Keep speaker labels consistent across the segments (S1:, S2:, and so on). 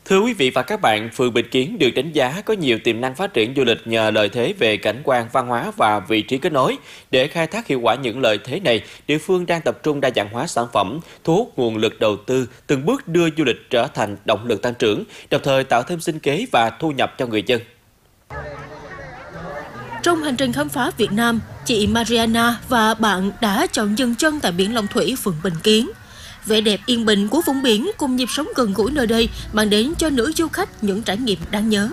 S1: Thưa quý vị và các bạn, phường Bình Kiến được đánh giá có nhiều tiềm năng phát triển du lịch nhờ lợi thế về cảnh quan, văn hóa và vị trí kết nối. Để khai thác hiệu quả những lợi thế này, địa phương đang tập trung đa dạng hóa sản phẩm, thu hút nguồn lực đầu tư, từng bước đưa du lịch trở thành động lực tăng trưởng, đồng thời tạo thêm sinh kế và thu nhập cho người dân.
S2: Trong hành trình khám phá Việt Nam, chị Mariana và bạn đã chọn dừng chân tại biển Long Thủy, phường Bình Kiến. Vẻ đẹp yên bình của vùng biển cùng nhịp sống gần gũi nơi đây mang đến cho nữ du khách những trải nghiệm đáng nhớ.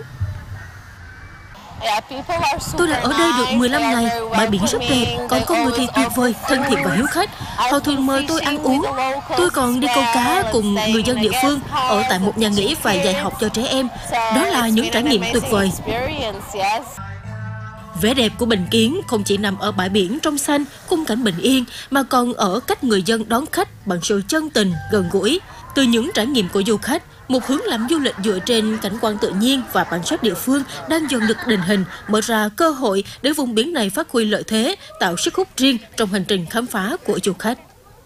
S2: Tôi đã ở đây được 15 ngày, bãi biển rất đẹp, còn con người thì tuyệt vời, thân thiện và hiếu khách. Họ thường mời tôi ăn uống. Tôi còn đi câu cá cùng người dân địa phương, ở tại một nhà nghỉ và dạy học cho trẻ em. Đó là những trải nghiệm tuyệt vời. Vẻ đẹp của Bình Kiến không chỉ nằm ở bãi biển trong xanh, khung cảnh bình yên, mà còn ở cách người dân đón khách bằng sự chân tình, gần gũi. Từ những trải nghiệm của du khách, một hướng làm du lịch dựa trên cảnh quan tự nhiên và bản sắc địa phương đang dần được định hình, mở ra cơ hội để vùng biển này phát huy lợi thế, tạo sức hút riêng trong hành trình khám phá của du khách.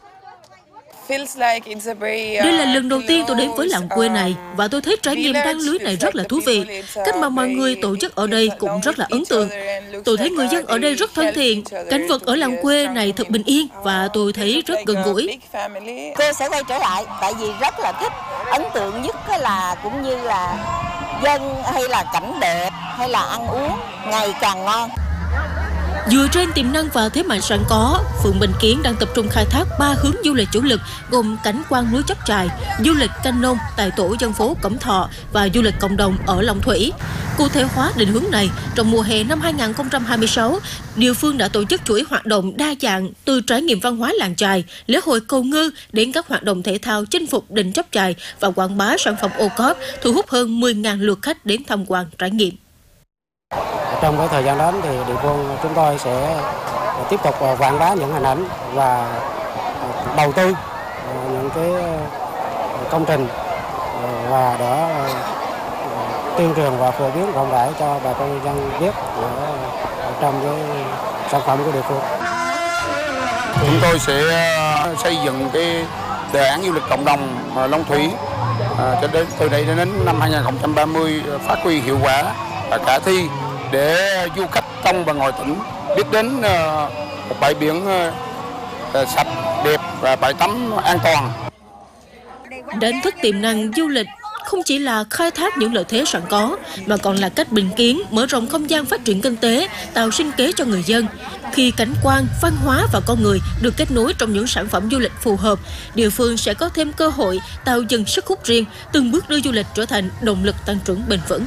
S2: Đây là lần đầu tiên tôi đến với làng quê này và tôi thấy trải nghiệm đan lưới này rất là thú vị. Cách mà mọi người tổ chức ở đây cũng rất là ấn tượng. Tôi thấy người dân ở đây rất thân thiện, cảnh vật ở làng quê này thật bình yên và tôi thấy rất gần gũi.
S3: Tôi sẽ quay trở lại tại vì rất là thích. Ấn tượng nhất là cũng như là dân hay là cảnh đẹp hay là ăn uống ngày càng ngon.
S2: Dựa trên tiềm năng và thế mạnh sẵn có, phường Bình Kiến đang tập trung khai thác 3 hướng du lịch chủ lực gồm cảnh quan núi Chóc Chài, du lịch canh nông tại tổ dân phố Cẩm Thọ và du lịch cộng đồng ở Long Thủy. Cụ thể hóa định hướng này, trong mùa hè năm 2026, địa phương đã tổ chức chuỗi hoạt động đa dạng từ trải nghiệm văn hóa làng chài, lễ hội cầu ngư đến các hoạt động thể thao chinh phục đỉnh Chóc Chài và quảng bá sản phẩm ô cóp, thu hút hơn 10.000 lượt khách đến tham quan trải nghiệm.
S4: Trong cái thời gian đến thì địa phương chúng tôi sẽ tiếp tục quảng bá những hình ảnh và đầu tư những cái công trình và để tuyên truyền và phổ biến rộng rãi cho bà con nhân dân biết trong cái sản phẩm của địa phương.
S5: Chúng tôi sẽ xây dựng cái đề án du lịch cộng đồng Long Thủy cho đến từ đây đến năm 2030 phát huy hiệu quả và khả thi để du khách trong và ngoài tỉnh biết đến một bãi biển sạch, đẹp và bãi tắm an toàn.
S2: Đánh thức tiềm năng du lịch không chỉ là khai thác những lợi thế sẵn có, mà còn là cách Bình Kiến mở rộng không gian phát triển kinh tế, tạo sinh kế cho người dân. Khi cảnh quan, văn hóa và con người được kết nối trong những sản phẩm du lịch phù hợp, địa phương sẽ có thêm cơ hội tạo dần sức hút riêng, từng bước đưa du lịch trở thành động lực tăng trưởng bền vững.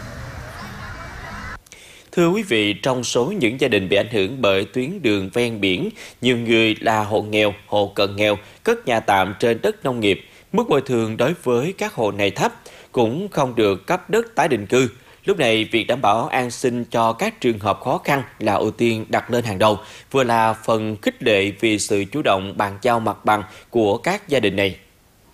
S1: Thưa quý vị, trong số những gia đình bị ảnh hưởng bởi tuyến đường ven biển, nhiều người là hộ nghèo, hộ cận nghèo, cất nhà tạm trên đất nông nghiệp. Mức bồi thường đối với các hộ này thấp, cũng không được cấp đất tái định cư. Lúc này, việc đảm bảo an sinh cho các trường hợp khó khăn là ưu tiên đặt lên hàng đầu, vừa là phần khích lệ vì sự chủ động bàn giao mặt bằng của các gia đình này.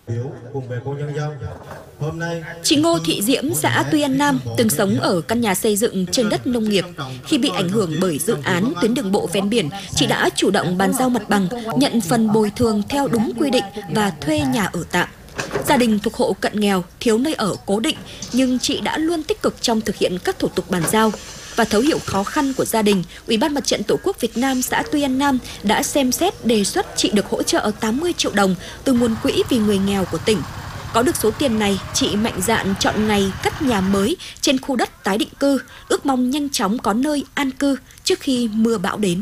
S6: Chị Ngô Thị Diễm, xã Tuy An Nam, từng sống ở căn nhà xây dựng trên đất nông nghiệp. Khi bị ảnh hưởng bởi dự án tuyến đường bộ ven biển, chị đã chủ động bàn giao mặt bằng, nhận phần bồi thường theo đúng quy định và thuê nhà ở tạm. Gia đình thuộc hộ cận nghèo, thiếu nơi ở cố định, nhưng chị đã luôn tích cực trong thực hiện các thủ tục bàn giao. Và thấu hiểu khó khăn của gia đình, Ủy ban Mặt trận Tổ quốc Việt Nam xã Tuy An Nam đã xem xét đề xuất chị được hỗ trợ 80 triệu đồng từ nguồn quỹ vì người nghèo của tỉnh. Có được số tiền này, chị mạnh dạn chọn ngày cất nhà mới trên khu đất tái định cư, ước mong nhanh chóng có nơi an cư trước khi mưa bão đến.